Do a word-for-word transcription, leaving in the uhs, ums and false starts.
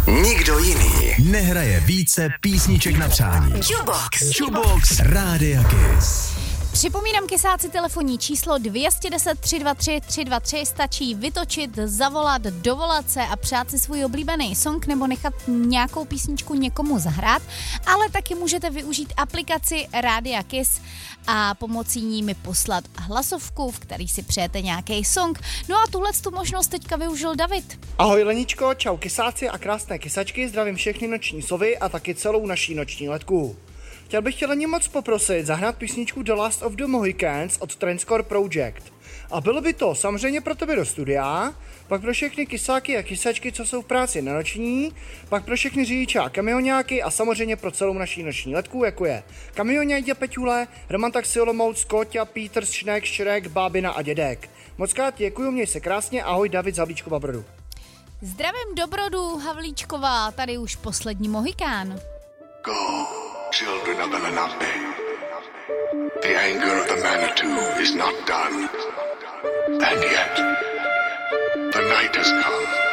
Nikdo jiný nehraje více písniček na přání. Jukebox. Jukebox Rádia Kiss. Připomínám kysáci telefonní číslo dvě deset tři dva tři tři dva tři, stačí vytočit, zavolat, dovolat se a přát si svůj oblíbený song nebo nechat nějakou písničku někomu zahrát, ale taky můžete využít aplikaci Rádia Kiss a pomocí ní mi poslat hlasovku, v který si přejete nějaký song. No a tuhle tu možnost teďka využil David. Ahoj Leničko, čau kysáci a krásné kysačky, zdravím všechny noční sovy a taky celou naší noční letku. Chtěl bych tě Leni moc poprosit zahrát písničku The Last of the Mohicans od Trendscore Project. A bylo by to samozřejmě pro tebe do studia, pak pro všechny kysáky a kysačky, co jsou v práci na noční, pak pro všechny řidiče a kamionáky a samozřejmě pro celou naší noční letku, jako je Kamioňajďa Peťule, Roman Taxi Olomouc, Kóťa, Pítr, Šnek, Šrek, Bábina a Dědek. Moc krát děkuju, měj se krásně, ahoj David z Havlíčkova Brodu. Zdravím do Brodu, Havlíčková, tady už poslední Mohikán. Go, children of the Lenape. The anger of the Manitou is not done. And yet, the night has come.